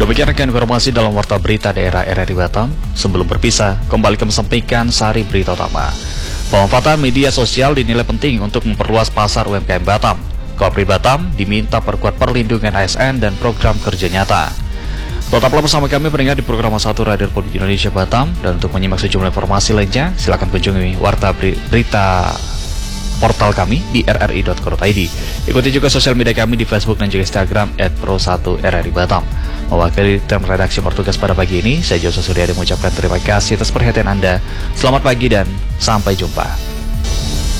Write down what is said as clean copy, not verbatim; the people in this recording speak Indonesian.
Demikian rekan informasi dalam Warta Berita Daerah RRI Batam. Sebelum berpisah, kembali kami sampaikan sari berita utama. Pemanfaatan media sosial dinilai penting untuk memperluas pasar UMKM Batam. Kopri Batam diminta perkuat perlindungan ASN dan program kerja nyata. Tetaplah bersama kami pendengar di program 1 Radio Republik Indonesia Batam. Dan untuk menyimak sejumlah informasi lainnya, silakan kunjungi Warta Berita portal kami di rri.co.id. Ikuti juga sosial media kami di Facebook dan juga Instagram @pro1rri Batam. Mewakili tim redaksi bertugas pada pagi ini, saya Joseph Suryadi mengucapkan terima kasih atas perhatian Anda. Selamat pagi dan sampai jumpa.